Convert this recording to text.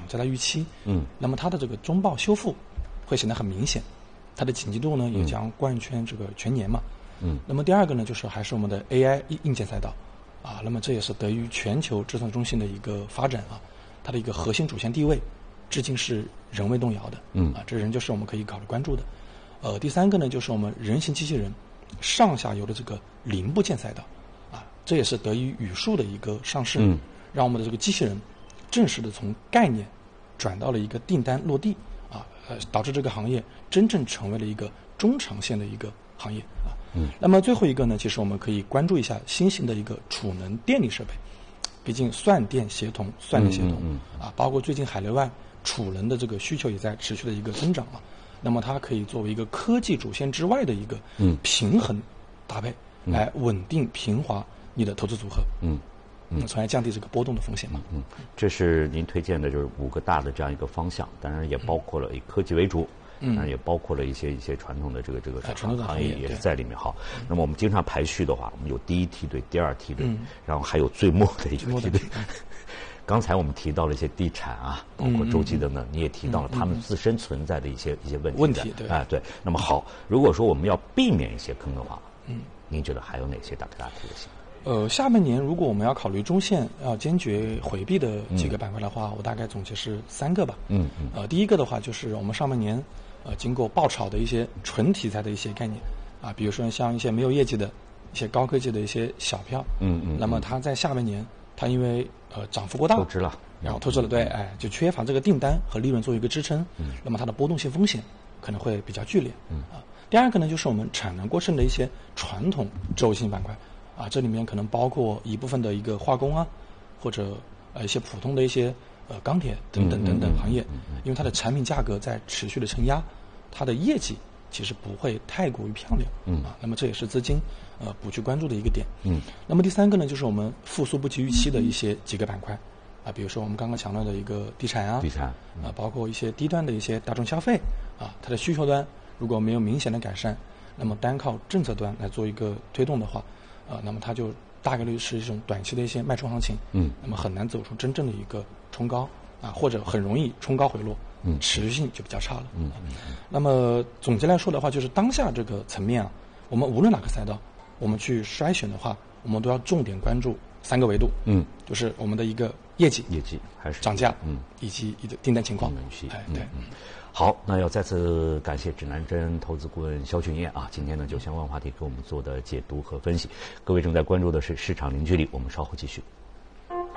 加大预期。那么它的这个中报修复会显得很明显，它的紧急度呢也将贯穿这个全年嘛。那么第二个呢，就是还是我们的 AI 硬件赛道啊，那么这也是得益于全球计算中心的一个发展啊，它的一个核心主线地位至今是仍未动摇的。这仍旧是我们可以考虑关注的。第三个呢，就是我们人形机器人上下游的这个零部件赛道啊，这也是得益于语数的一个上市，让我们的这个机器人正式的从概念转到了一个订单落地啊，导致这个行业真正成为了一个中长线的一个行业啊。那么最后一个呢，其实我们可以关注一下新型的一个储能电力设备，毕竟算电协同啊，包括最近海内外储能的这个需求也在持续的一个增长嘛。那么它可以作为一个科技主线之外的一个平衡搭配，来稳定平滑你的投资组合，从而降低这个波动的风险嘛。 这是您推荐的就是5个大的这样一个方向，当然也包括了以科技为主。当然也包括了一些传统的这个行业也是在里面。好，那么我们经常排序的话，我们有第一梯队、第二梯队，然后还有最末的一个梯队。刚才我们提到了一些地产啊，包括周期等等，你也提到了他们自身存在的一些问题。对。那么好，如果说我们要避免一些坑的话，您觉得还有哪些大概的性？ 下半年如果我们要考虑中线要坚决回避的几个板块的话，我大概总结是3个吧。第一个的话就是我们上半年经过爆炒的一些纯题材的一些概念啊，比如说像一些没有业绩的一些高科技的一些小票，那么它在下半年它因为涨幅过大，透支了，对，就缺乏这个订单和利润作为一个支撑，那么它的波动性风险可能会比较剧烈。第二个呢，就是我们产能过剩的一些传统周期性板块啊，这里面可能包括一部分的一个化工啊，或者一些普通的一些钢铁等等行业，因为它的产品价格在持续的承压，它的业绩其实不会太过于漂亮，那么这也是资金补去关注的一个点。那么第三个呢，就是我们复苏不及预期的一些几个板块啊，比如说我们刚刚强调的一个地产啊，包括一些低端的一些大众消费啊，它的需求端如果没有明显的改善，那么单靠政策端来做一个推动的话，那么它就大概率是一种短期的一些脉冲行情，那么很难走出真正的一个冲高啊，或者很容易冲高回落，持续性就比较差了。那么总结来说的话，就是当下这个层面啊，我们无论哪个赛道，我们去筛选的话，我们都要重点关注3个维度，就是我们的一个业绩还是涨价，以及订单情况。对。 好，那要再次感谢指南针投资顾问肖俊彦啊，今天呢就相关话题给我们做的解读和分析。各位正在关注的是市场零距离，我们稍后继续。